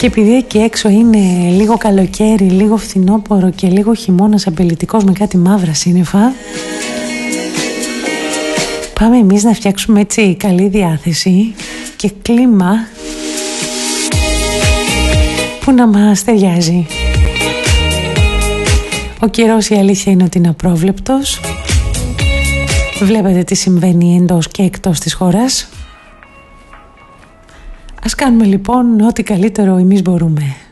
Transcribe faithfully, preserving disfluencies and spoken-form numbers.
Και επειδή εκεί έξω είναι λίγο καλοκαίρι, λίγο φθινόπορο και λίγο χειμώνας απελητικός με κάτι μαύρα σύννεφα, πάμε εμείς να φτιάξουμε έτσι καλή διάθεση και κλίμα που να μας ταιριάζει. Ο καιρός, η αλήθεια είναι ότι είναι απρόβλεπτος. Βλέπετε τι συμβαίνει εντός και εκτός της χώρας. Ας κάνουμε λοιπόν ό,τι καλύτερο εμείς μπορούμε.